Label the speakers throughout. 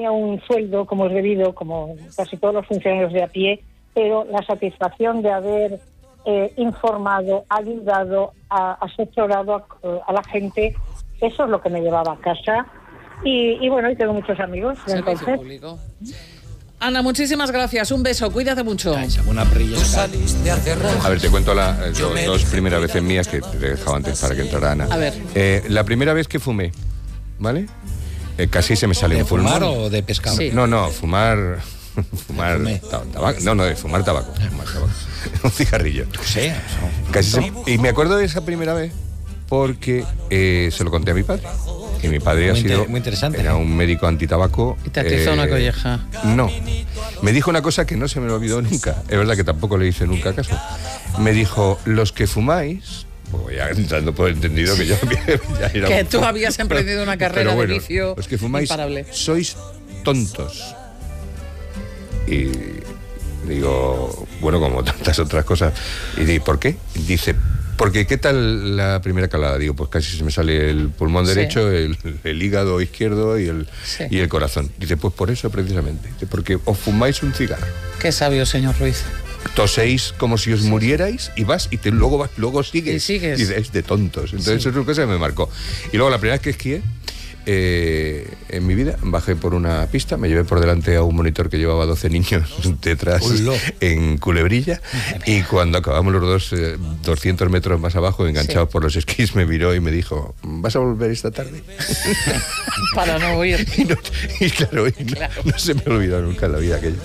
Speaker 1: tenía un sueldo como es debido, como casi todos los funcionarios de a pie, pero la satisfacción de haber informado, ayudado, asesorado a la gente, eso es lo que me llevaba a casa. Y bueno, y tengo muchos amigos.
Speaker 2: Servicio público. Ana, muchísimas gracias. Un beso, cuídate mucho.
Speaker 3: A ver, te cuento dos primeras veces mías que te he dejado antes para que entrara Ana.
Speaker 2: A ver.
Speaker 3: La primera vez que fumé, ¿vale? Casi se me sale un pulmón.
Speaker 4: ¿De fumar o de pescado?
Speaker 2: Sí.
Speaker 3: No, fumar tabaco. No, de fumar tabaco. Un cigarrillo.
Speaker 4: Sí.
Speaker 3: Y me acuerdo de esa primera vez porque se lo conté a mi padre. Y mi padre
Speaker 4: muy interesante,
Speaker 3: era un médico antitabaco.
Speaker 2: Y te atizó una colleja.
Speaker 3: No. Me dijo una cosa que no se me olvidó nunca. Es verdad que tampoco le hice nunca caso. Me dijo, los que fumáis... Pues ya entrando por entendido que yo ya era
Speaker 2: que tú habías emprendido una carrera de vicio
Speaker 3: los que fumáis
Speaker 2: imparable.
Speaker 3: Sois tontos. Y digo, bueno, como tantas otras cosas. Y digo, ¿por qué? Dice, porque ¿qué tal la primera calada? Digo, pues casi se me sale el pulmón derecho, el hígado izquierdo y el corazón. Dice, pues por eso precisamente. Dice, porque os fumáis un cigarro.
Speaker 2: Qué sabio, señor Ruiz.
Speaker 3: Toséis como si os murierais y vas y luego sigues.
Speaker 2: Y sigues.
Speaker 3: Y es de tontos. Entonces eso es una cosa que me marcó. Y luego la primera vez que esquié, en mi vida, bajé por una pista, me llevé por delante a un monitor que llevaba 12 niños detrás en culebrilla, y cuando acabamos los dos 200 metros más abajo, enganchados por los esquís, me miró y me dijo, ¿vas a volver esta tarde?
Speaker 2: Para no huir.
Speaker 3: Claro, no se me olvidó nunca en la vida aquello.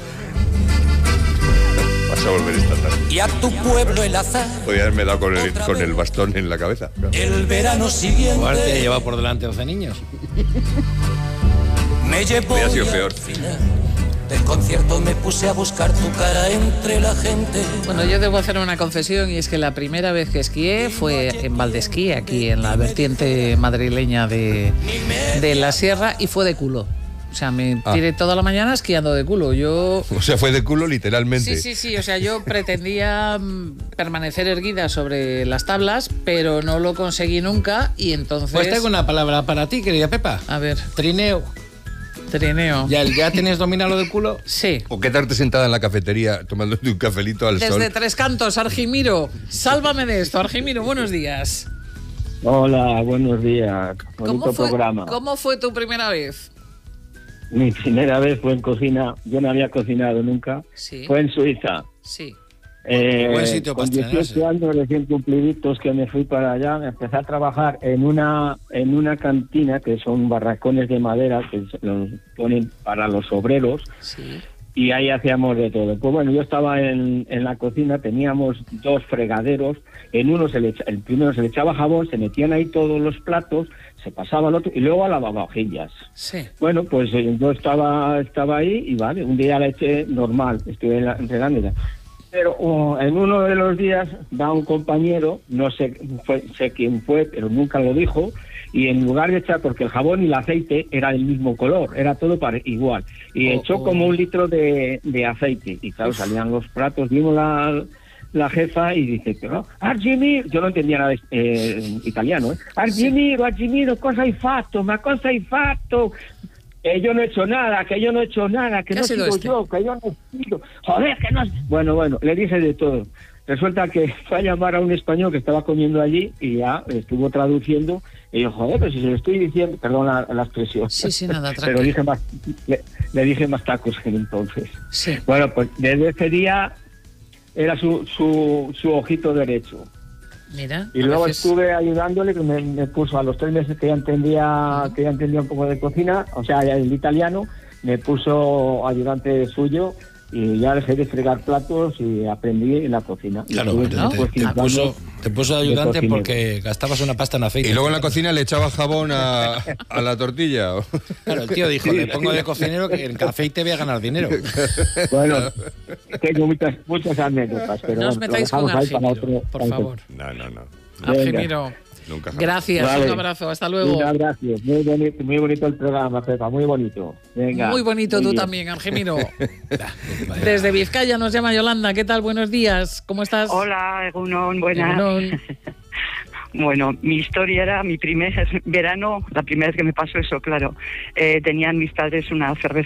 Speaker 3: Vas a volver esta tarde.
Speaker 5: Y a tu pueblo el azar.
Speaker 3: Podría haberme dado con el bastón en la cabeza. Claro.
Speaker 5: El verano siguiente.
Speaker 4: Te lleva por delante 12 niños.
Speaker 5: Me llevó.
Speaker 3: Hubiera sido peor.
Speaker 5: Del concierto me puse a buscar tu cara entre la gente.
Speaker 2: Bueno, yo debo hacer una confesión, y es que la primera vez que esquié fue en Valdesquí, aquí en la vertiente madrileña de la sierra, y fue de culo. O sea, me tiré toda la mañana esquiando de culo.
Speaker 3: O sea, fue de culo literalmente.
Speaker 2: Sí. O sea, yo pretendía permanecer erguida sobre las tablas, pero no lo conseguí nunca, y entonces...
Speaker 4: Pues tengo una palabra para ti, querida Pepa.
Speaker 2: A ver.
Speaker 4: Trineo. ¿Ya tienes dominado lo del culo?
Speaker 2: Sí.
Speaker 3: O quedarte sentada en la cafetería tomándote un cafelito al sol.
Speaker 2: Desde Tres Cantos, Argimiro. Sálvame de esto, Argimiro, buenos días.
Speaker 6: Hola, buenos días. Bonito programa.
Speaker 2: ¿Cómo fue tu primera vez?
Speaker 6: Mi primera vez fue en cocina. Yo no había cocinado nunca.
Speaker 2: Sí.
Speaker 6: Fue en Suiza.
Speaker 2: Sí.
Speaker 4: Buen sitio
Speaker 6: con
Speaker 4: para
Speaker 6: 18 años recién cumpliditos que me fui para allá, me empecé a trabajar en una cantina, que son barracones de madera que los ponen para los obreros.
Speaker 2: Sí.
Speaker 6: Y ahí hacíamos de todo. Pues bueno, yo estaba en la cocina, teníamos 2 fregaderos. En uno el primero se le echaba jabón, se metían ahí todos los platos, se pasaba al otro y luego a lavavajillas.
Speaker 2: Sí.
Speaker 6: Bueno, pues yo estaba ahí y vale, un día la eché normal, estuve entregándola. Pero en uno de los días va un compañero, no sé quién fue, pero nunca lo dijo, y en lugar de echar, porque el jabón y el aceite era del mismo color, era todo igual, y echó como 1 litro de aceite, y claro, salían los platos, vimos la jefa y dice, pero Argimiro, yo no entendía nada italiano, Argimiro, cosa hai fatto, que yo no he hecho nada, que no sigo yo, que yo no sigo, joder, que no... Bueno, le dije de todo. Resulta que fue a llamar a un español que estaba comiendo allí y ya estuvo traduciendo, y yo, joder, pero si se lo estoy diciendo, perdón la expresión.
Speaker 2: Sí, nada,
Speaker 6: pero le dije más tacos que entonces.
Speaker 2: Sí.
Speaker 6: Bueno, pues desde ese día era su ojito derecho.
Speaker 2: Mira.
Speaker 6: Y luego estuve ayudándole, que me puso a los 3 meses que ya entendía un poco de cocina, o sea, el italiano, me puso ayudante suyo, y ya dejé de fregar platos y aprendí en la cocina.
Speaker 4: Claro, te puso ayudante porque gastabas una pasta en aceite.
Speaker 3: Y luego en la cocina le echaba jabón a la tortilla.
Speaker 4: Claro, el tío dijo, le pongo de cocinero que en aceite voy a ganar dinero.
Speaker 6: Bueno, tengo muchas anécdotas, pero
Speaker 2: no os metáis con Argimiro, por favor.
Speaker 3: No.
Speaker 2: Argimiro.
Speaker 3: Nunca.
Speaker 2: Gracias, vale. Un abrazo, hasta luego.
Speaker 6: Un abrazo, muy bonito el programa, Pepa, muy bonito. Venga.
Speaker 2: Muy bonito tú también, Argimiro. Desde Vizcaya nos llama Yolanda, ¿qué tal? Buenos días, ¿cómo estás?
Speaker 7: Hola, Egunon, buenas. Bueno, mi historia era mi primer verano, la primera vez que me pasó eso, claro. Tenían mis padres una cervecería